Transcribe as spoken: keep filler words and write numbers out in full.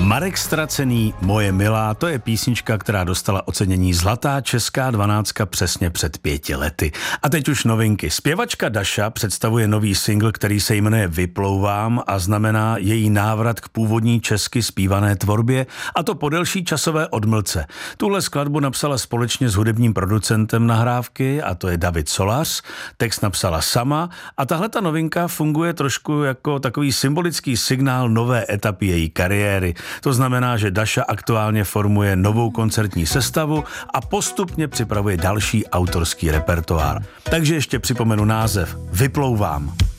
Marek Stracený, Moje milá, to je písnička, která dostala ocenění Zlatá česká dvanáctka přesně před pěti lety. A teď už novinky. Zpěvačka Daša představuje nový singl, který se jmenuje Vyplouvám a znamená její návrat k původní česky zpívané tvorbě, a to po delší časové odmlce. Tuhle skladbu napsala společně s hudebním producentem nahrávky, a to je David Solař. Text napsala sama a tahle ta novinka funguje trošku jako takový symbolický signál nové etapy její kariéry. To znamená, že Daša aktuálně formuje novou koncertní sestavu a postupně připravuje další autorský repertoár. Takže ještě připomenu název Vyplouvám.